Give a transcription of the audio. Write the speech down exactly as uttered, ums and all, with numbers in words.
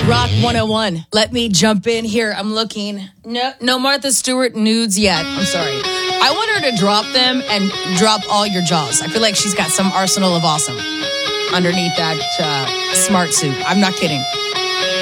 Rock one oh one. Let me jump in here. I'm looking. No, no Martha Stewart nudes yet. I'm sorry. I want her to drop them and drop all your jaws. I feel like she's got some arsenal of awesome underneath that uh, smart suit. I'm not kidding.